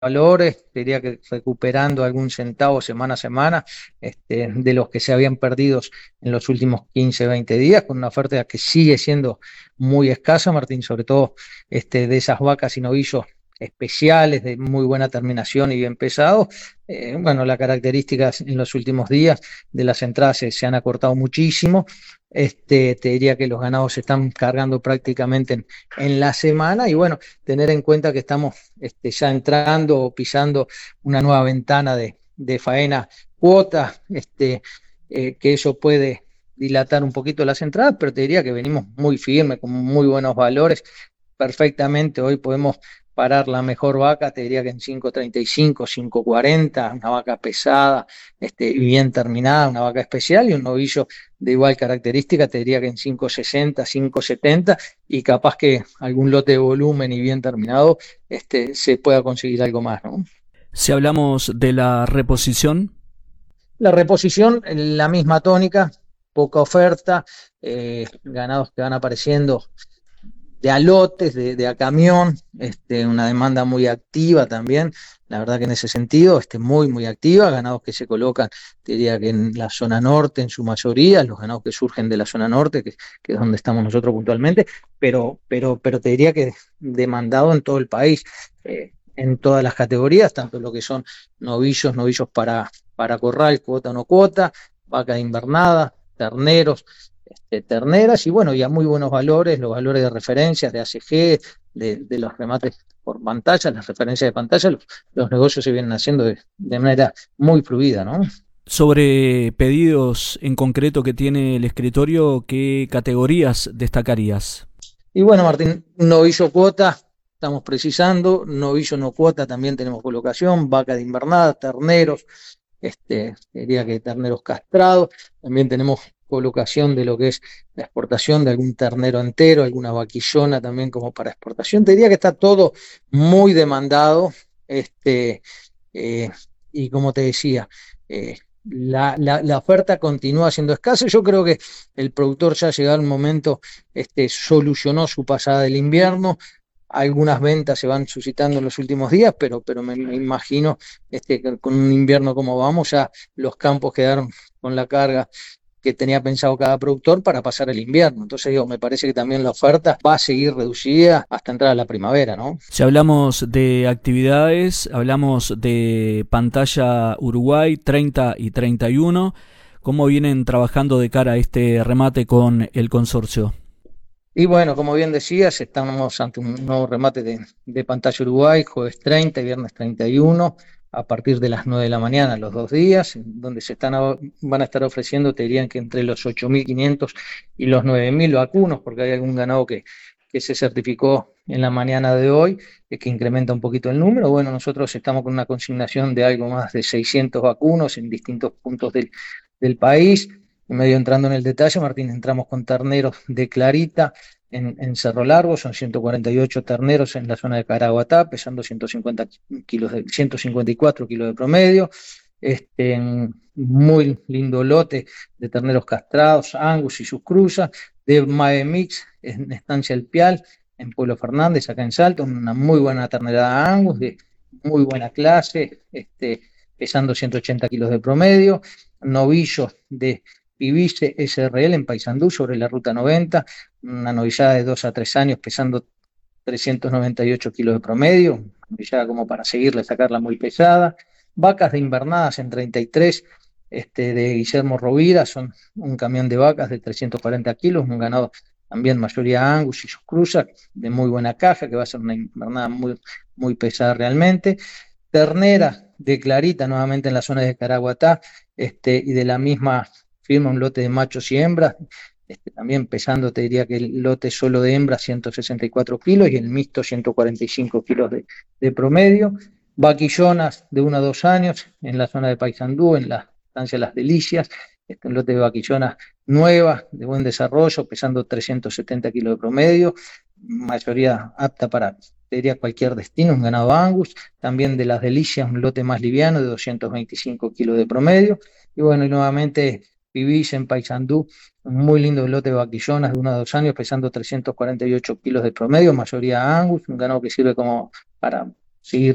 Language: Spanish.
valores, diría que recuperando algún centavo semana a semana, de los que se habían perdido en los últimos 15, 20 días, con una oferta que sigue siendo muy escasa, Martín, sobre todo de esas vacas y novillos especiales, de muy buena terminación y bien pesados. Bueno, las características en los últimos días de las entradas se han acortado muchísimo. Te diría que los ganados se están cargando prácticamente en la semana y bueno, tener en cuenta que estamos ya entrando o pisando una nueva ventana de faena cuota, que eso puede dilatar un poquito las entradas, pero te diría que venimos muy firmes, con muy buenos valores. Perfectamente hoy podemos parar la mejor vaca, te diría que en 5.35, 5.40, una vaca pesada, bien terminada, una vaca especial, y un novillo de igual característica, te diría que en 5.60, 5.70, y capaz que algún lote de volumen y bien terminado, se pueda conseguir algo más, ¿no? Si hablamos de la reposición, La reposición, la misma tónica, poca oferta, ganados que van apareciendo de a lotes, de a camión, una demanda muy activa también, la verdad que en ese sentido, muy, muy activa, ganados que se colocan, te diría que en la zona norte en su mayoría, los ganados que surgen de la zona norte, que es donde estamos nosotros puntualmente, pero te diría que demandado en todo el país, en todas las categorías, tanto lo que son novillos para corral, cuota o no cuota, vaca de invernada, terneros, terneras y bueno, ya muy buenos valores, los valores de referencias de ACG, de los remates por pantalla, las referencias de pantalla, los negocios se vienen haciendo de manera muy fluida, ¿no? sobre pedidos en concreto que tiene el escritorio, ¿qué categorías destacarías? Y bueno, Martín, novillo cuota, estamos precisando, novillo no cuota también tenemos colocación, vaca de invernada, terneros, diría que terneros castrados, también tenemos colocación de lo que es la exportación de algún ternero entero, alguna vaquillona también como para exportación. Te diría que está todo muy demandado, eh, y como te decía, la oferta continúa siendo escasa. Yo creo que el productor ya ha llegado el momento, solucionó su pasada del invierno, algunas ventas se van suscitando en los últimos días, pero me imagino que con un invierno como vamos, ya los campos quedaron con la carga que tenía pensado cada productor para pasar el invierno. Entonces, digo, me parece que también la oferta va a seguir reducida hasta entrar a la primavera, ¿no? Si hablamos de actividades, hablamos de pantalla Uruguay 30 y 31. ¿Cómo vienen trabajando de cara a este remate con el consorcio? Y bueno, como bien decías, estamos ante un nuevo remate de pantalla Uruguay, jueves 30 y viernes 31, a partir de las 9 de la mañana, los 2 días, donde van a estar ofreciendo, te dirían que entre los 8.500 y los 9.000 vacunos, porque hay algún ganado que se certificó en la mañana de hoy, que incrementa un poquito el número. Bueno, nosotros estamos con una consignación de algo más de 600 vacunos en distintos puntos del país. Medio entrando en el detalle, Martín, entramos con terneros de Clarita en Cerro Largo, son 148 terneros en la zona de Caraguatá, pesando 150 kilos 154 kilos de promedio. Muy lindo lote de terneros castrados, Angus y sus cruzas, de Mae Mix en Estancia El Pial, en Pueblo Fernández, acá en Salto, una muy buena ternera Angus, de muy buena clase, pesando 180 kilos de promedio, novillos de Pibice SRL en Paysandú sobre la ruta 90, una novillada de 2 a 3 años pesando 398 kilos de promedio, una novillada como para seguirle, sacarla muy pesada. Vacas de invernadas en 33, de Guillermo Rovira, son un camión de vacas de 340 kilos, un ganado también mayoría Angus y sus cruzas, de muy buena caja, que va a ser una invernada muy, muy pesada realmente. Ternera de Clarita, nuevamente en la zona de Caraguatá, y de la misma firma un lote de machos y hembras, también pesando, te diría que el lote solo de hembras 164 kilos y el mixto 145 kilos de promedio. Vaquillonas de 1 a 2 años en la zona de Paysandú, en la estancia Las Delicias, un lote de vaquillonas nuevas, de buen desarrollo, pesando 370 kilos de promedio, mayoría apta para, te diría, cualquier destino, un ganado Angus, también de Las Delicias, un lote más liviano de 225 kilos de promedio, y bueno, y nuevamente Pibilla en Paysandú, un muy lindo lote de vaquillonas de 1 a 2 años, pesando 348 kilos de promedio, mayoría Angus, un ganado que sirve como para seguir